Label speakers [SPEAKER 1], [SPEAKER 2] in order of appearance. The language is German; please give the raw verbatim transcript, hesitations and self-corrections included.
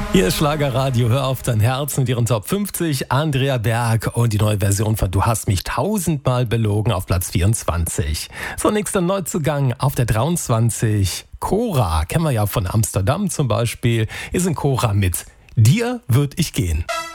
[SPEAKER 1] Hier ist Schlagerradio, hör auf dein Herz mit ihren Top fünfzig, Andrea Berg und die neue Version von Du hast mich tausendmal belogen auf Platz vierundzwanzig. So, nächster Neuzugang auf der dreiundzwanzig, Cora, kennen wir ja von Amsterdam zum Beispiel, ist in Cora mit Dir würd ich gehen.